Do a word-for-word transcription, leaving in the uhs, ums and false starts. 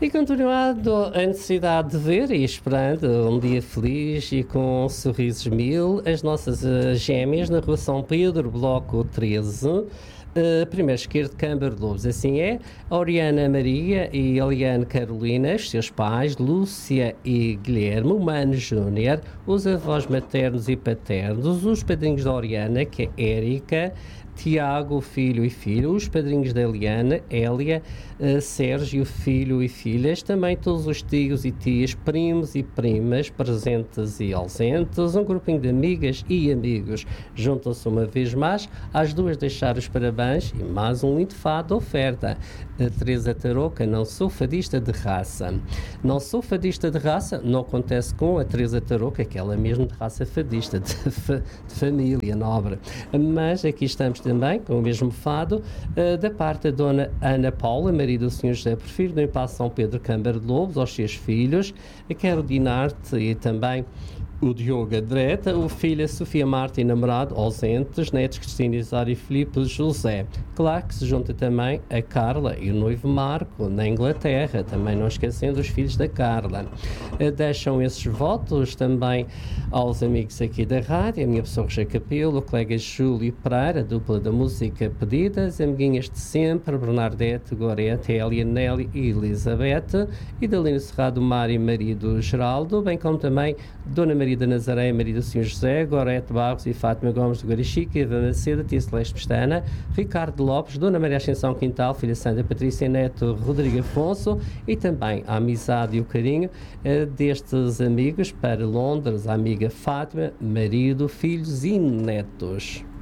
E continuando a necessidade de ver e esperando um dia feliz e com sorrisos mil, as nossas uh, gêmeas na rua São Pedro, bloco treze, uh, primeiro esquerdo, Câmara de Lobos. Assim é, a Oriana Maria e a Eliane Carolina, os seus pais, Lúcia e Guilherme, o Mano Júnior, os avós maternos e paternos, os padrinhos da Oriana, que é Érica, Tiago, filho e filho, os padrinhos da Eliana, Hélia, uh, Sérgio, filho e filhas, também todos os tios e tias, primos e primas, presentes e ausentes, um grupinho de amigas e amigos. Juntam-se uma vez mais às duas deixar os parabéns e mais um lindo fado oferta. A Teresa Tarouca, não sou fadista de raça. Não sou fadista de raça, não acontece com a Teresa Tarouca, que ela é mesmo de raça fadista, de, fa, de família nobre. Mas aqui estamos também com o mesmo fado, uh, da parte da Dona Ana Paula, marido do senhor José Porfírio, do Impasse São Pedro, Câmara de Lobos, aos seus filhos, a Quero Dinarte e também o Diogo Adreta, o filho Sofia Marta e namorado, ausentes, netos Cristina Isara e Filipe José. Claro que se junta também a Carla e o noivo Marco, na Inglaterra, também não esquecendo os filhos da Carla. Uh, deixam esses votos também aos amigos aqui da rádio, a minha pessoa Roger Capelo, o colega Júlio Pereira, a dupla da música pedida, as amiguinhas de sempre, Bernadette, Gorete, Hélia, Nelly e Elizabeth, e da Lina Serrado, Mário e marido Geraldo, bem como também Dona Maria da Nazaré, marido do senhor José, Gorete Barros e Fátima Gomes do Guarichique, Eva Macedo, Tia Celeste Pestana, Ricardo Lopes, Dona Maria Ascensão Quintal, filha Sandra Patrícia Neto, Rodrigo Afonso, e também a amizade e o carinho uh, destes amigos para Londres, a amiga Fátima, marido, filhos e netos.